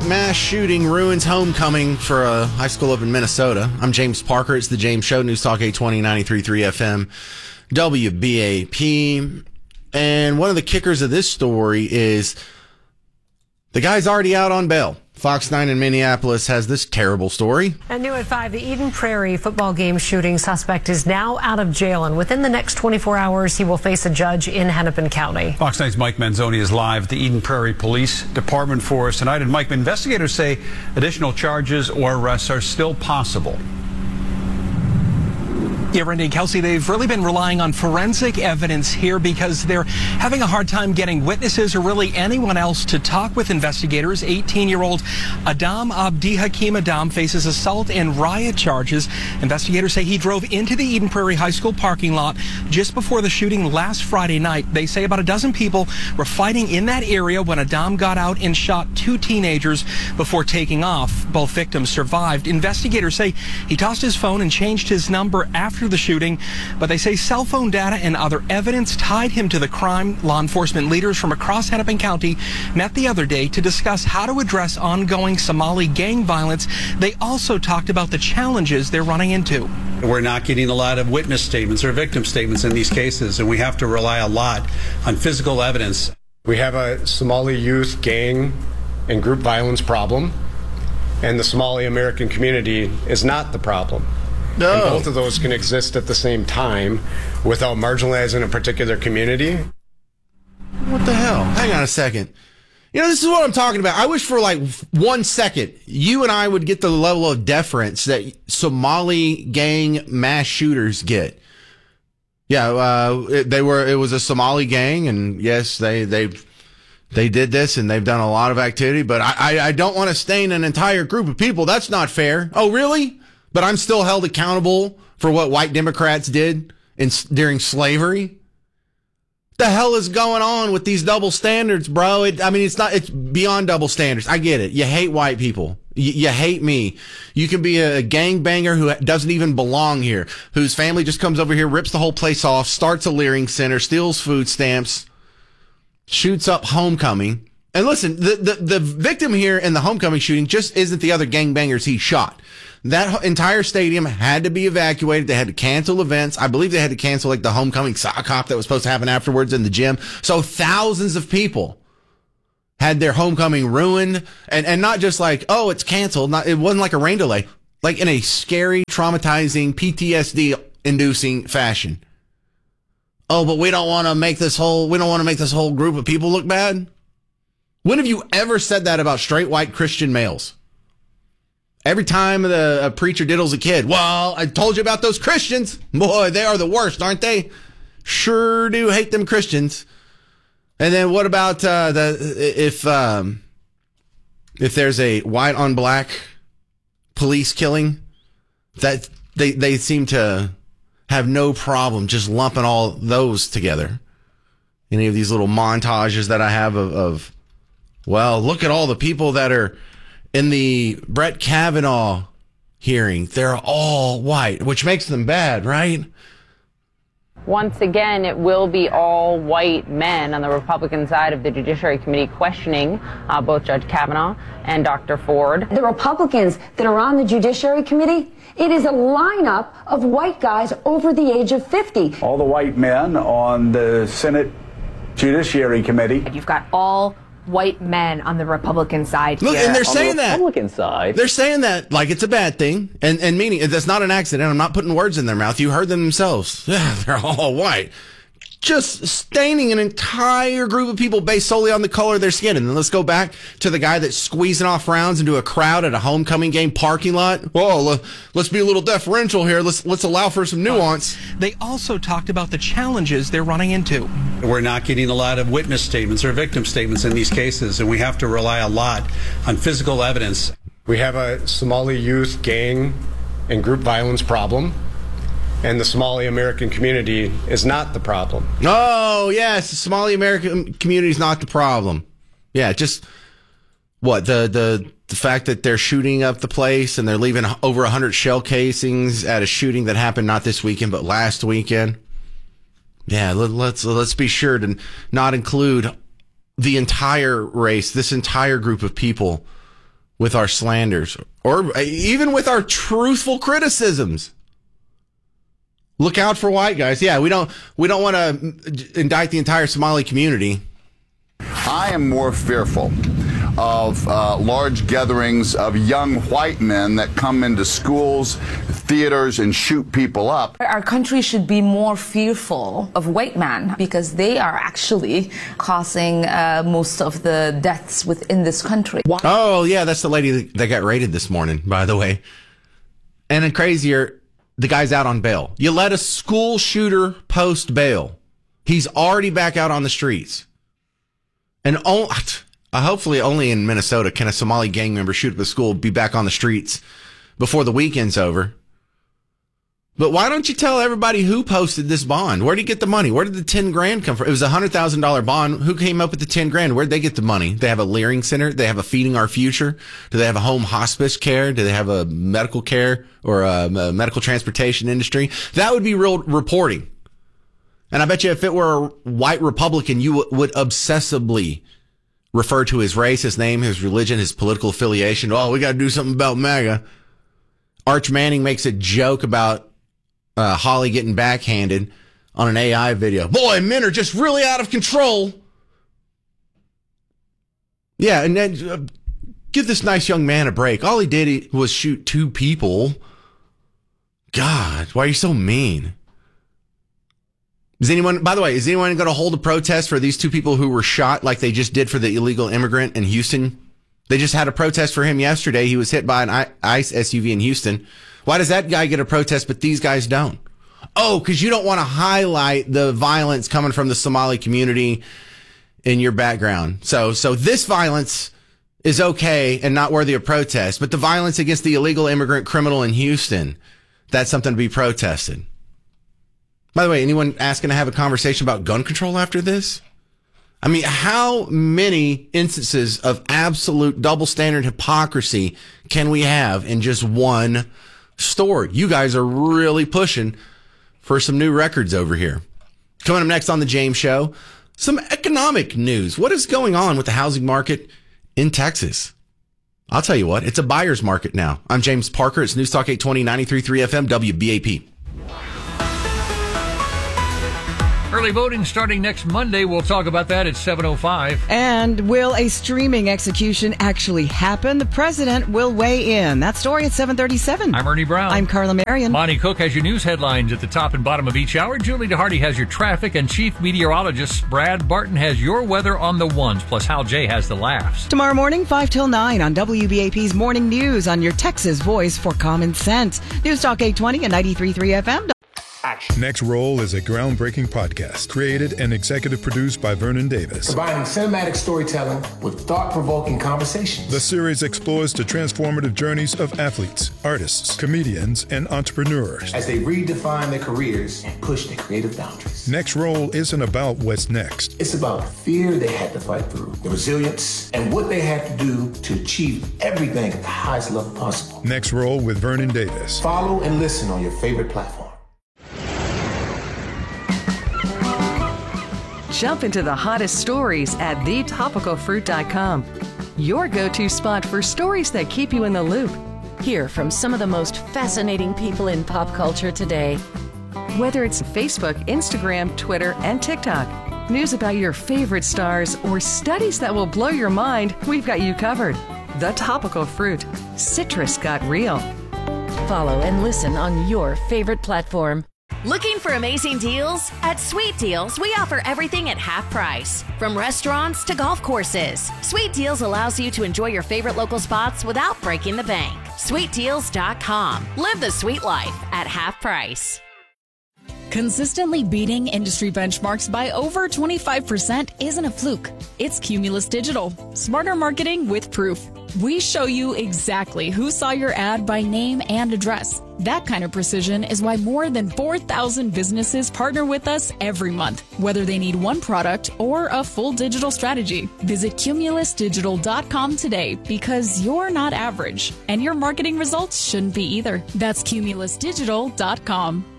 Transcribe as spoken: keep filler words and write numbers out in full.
mass shooting ruins homecoming for a high school up in Minnesota. I'm James Parker. It's the James Show, News Talk eight twenty, ninety-three point three F M, W B A P. And one of the kickers of this story is the guy's already out on bail. Fox nine in Minneapolis has this terrible story. And new at five, the Eden Prairie football game shooting suspect is now out of jail, and within the next twenty-four hours, he will face a judge in Hennepin County. Fox nine's Mike Manzoni is live at the Eden Prairie Police Department for us tonight. And Mike, investigators say additional charges or arrests are still possible. Yeah, Randy and Kelsey, they've really been relying on forensic evidence here because they're having a hard time getting witnesses or really anyone else to talk with investigators. eighteen-year-old Adam Abdi Hakim Adam faces assault and riot charges. Investigators say he drove into the Eden Prairie High School parking lot just before the shooting last Friday night. They say about a dozen people were fighting in that area when Adam got out and shot two teenagers before taking off. Both victims survived. Investigators say he tossed his phone and changed his number after the shooting, but they say cell phone data and other evidence tied him to the crime. Law enforcement leaders from across Hennepin County met the other day to discuss how to address ongoing Somali gang violence. They also talked about the challenges they're running into. We're not getting a lot of witness statements or victim statements in these cases, and we have to rely a lot on physical evidence. We have a Somali youth gang and group violence problem, and the Somali American community is not the problem. No. And both of those can exist at the same time without marginalizing a particular community. What the hell? Hang on a second. You know, this is what I'm talking about. I wish for like one second you and I would get the level of deference that Somali gang mass shooters get. Yeah, uh, it, they were. It was a Somali gang, and yes, they they they did this, and they've done a lot of activity. But I I, I don't want to stain an entire group of people. That's not fair. Oh, really? But I'm still held accountable for what white Democrats did in, during slavery. The hell is going on with these double standards, bro? It, I mean, it's not, it's beyond double standards. I get it. You hate white people. You, you hate me. You can be a gangbanger who doesn't even belong here, whose family just comes over here, rips the whole place off, starts a Leering Center, steals food stamps, shoots up homecoming. And listen, the, the, the victim here in the homecoming shooting just isn't the other gangbangers he shot. That entire stadium had to be evacuated. They had to cancel events. I believe they had to cancel like the homecoming sock hop that was supposed to happen afterwards in the gym. So thousands of people had their homecoming ruined, and, and not just like, oh, it's canceled. Not, it wasn't like a rain delay, like in a scary, traumatizing, P T S D inducing fashion. Oh, but we don't want to make this whole, we don't want to make this whole group of people look bad. When have you ever said that about straight white Christian males? Every time the, a preacher diddles a kid, well, I told you about those Christians. Boy, they are the worst, aren't they? Sure do hate them Christians. And then what about uh, the if um, if there's a white on black police killing? That they they seem to have no problem just lumping all those together. Any of these little montages that I have of, of well, look at all the people that are in the Brett Kavanaugh hearing. They're all white, which makes them bad, right? Once again, it will be all white men on the Republican side of the Judiciary Committee questioning uh, both Judge Kavanaugh and Doctor Ford. The Republicans that are on the Judiciary Committee, it is a lineup of white guys over the age of fifty. All the white men on the Senate Judiciary Committee. You've got all white men on the Republican side. Look, here. and they're on saying the that. Republican side. They're saying that like it's a bad thing, and and meaning that's not an accident. I'm not putting words in their mouth. You heard them themselves. Yeah, they're all white. Just staining an entire group of people based solely on the color of their skin. And then let's go back to the guy that's squeezing off rounds into a crowd at a homecoming game parking lot. Well, let's be a little deferential here. Let's let's allow for some nuance. They also talked about the challenges they're running into. We're not getting a lot of witness statements or victim statements in these cases, and we have to rely a lot on physical evidence. We have a Somali youth gang and group violence problem, and the Somali American community is not the problem. Oh, yes, the Somali American community is not the problem. Yeah, just what the the the fact that they're shooting up the place and they're leaving over one hundred shell casings at a shooting that happened not this weekend but last weekend. Yeah, let, let's let's be sure to not include the entire race, this entire group of people with our slanders or even with our truthful criticisms. Look out for white guys. Yeah, we don't we don't want to indict the entire Somali community. I am more fearful of uh, large gatherings of young white men that come into schools, theaters, and shoot people up. Our country should be more fearful of white men because they are actually causing uh, most of the deaths within this country. Oh, yeah, that's the lady that got raided this morning, by the way. And then crazier, the guy's out on bail. You let a school shooter post bail. He's already back out on the streets. And oh, uh, hopefully only in Minnesota can a Somali gang member shoot up a school, be back on the streets before the weekend's over. But why don't you tell everybody who posted this bond? Where did he get the money? Where did the ten grand come from? It was a one hundred thousand dollars bond. Who came up with the ten grand? Where'd they get the money? They have a Leering Center? They have a Feeding Our Future? Do they have a home hospice care? Do they have a medical care or a, a medical transportation industry? That would be real reporting. And I bet you if it were a white Republican, you w- would obsessively refer to his race, his name, his religion, his political affiliation. Oh, we got to do something about MAGA. Arch Manning makes a joke about uh, Holly getting backhanded on an A I video. Boy, men are just really out of control. Yeah, and then uh, give this nice young man a break. All he did was shoot two people. God, why are you so mean? Is anyone, by the way, is anyone going to hold a protest for these two people who were shot like they just did for the illegal immigrant in Houston? They just had a protest for him yesterday. He was hit by an ICE S U V in Houston. Why does that guy get a protest, but these guys don't? Oh, because you don't want to highlight the violence coming from the Somali community in your background. So, so this violence is okay and not worthy of protest, but the violence against the illegal immigrant criminal in Houston, that's something to be protested. By the way, anyone asking to have a conversation about gun control after this? I mean, how many instances of absolute double standard hypocrisy can we have in just one story? You guys are really pushing for some new records over here. Coming up next on The James Show, some economic news. What is going on with the housing market in Texas? I'll tell you what, it's a buyer's market now. I'm James Parker. It's News Talk eight twenty, ninety-three point three F M, W B A P. Early voting starting next Monday. We'll talk about that at seven oh five. And will a streaming execution actually happen? The president will weigh in. That story at seven thirty-seven. I'm Ernie Brown. I'm Carla Marion. Monty Cook has your news headlines at the top and bottom of each hour. Julie DeHardy has your traffic, and Chief Meteorologist Brad Barton has your weather on the ones, plus Hal J has the laughs. Tomorrow morning, five till nine on W B A P's Morning News on your Texas voice for common sense. News Talk eight twenty and ninety-three point three F M. Action. Next Roll is a groundbreaking podcast created and executive produced by Vernon Davis. Combining cinematic storytelling with thought-provoking conversations. The series explores the transformative journeys of athletes, artists, comedians, and entrepreneurs as they redefine their careers and push their creative boundaries. Next Roll isn't about what's next. It's about the fear they had to fight through, the resilience, and what they had to do to achieve everything at the highest level possible. Next Roll with Vernon Davis. Follow and listen on your favorite platform. Jump into the hottest stories at the topical fruit dot com. Your go-to spot for stories that keep you in the loop. Hear from some of the most fascinating people in pop culture today. Whether it's Facebook, Instagram, Twitter, and TikTok, news about your favorite stars, or studies that will blow your mind, we've got you covered. The Topical Fruit. Citrus got real. Follow and listen on your favorite platform. Looking for amazing deals? At Sweet Deals, we offer everything at half price. From restaurants to golf courses, Sweet Deals allows you to enjoy your favorite local spots without breaking the bank. sweet deals dot com. Live the sweet life at half price. Consistently beating industry benchmarks by over twenty-five percent isn't a fluke. It's Cumulus Digital. Smarter marketing with proof. We show you exactly who saw your ad by name and address. That kind of precision is why more than four thousand businesses partner with us every month, whether they need one product or a full digital strategy. Visit Cumulus Digital dot com today because you're not average, and your marketing results shouldn't be either. That's Cumulus Digital dot com.